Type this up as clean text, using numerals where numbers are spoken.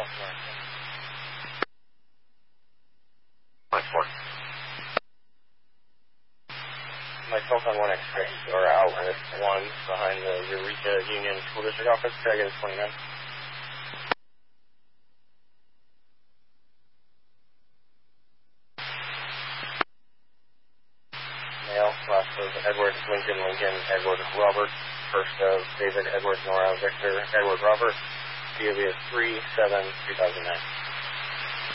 Myself on 1 X-ray, or outlet 1 behind the Eureka Union School District office. Can I get a 29? Male, last of Edward Lincoln, Edward Robert, first of David Edward Nora Victor Edward Robert, alias 3/7/2009.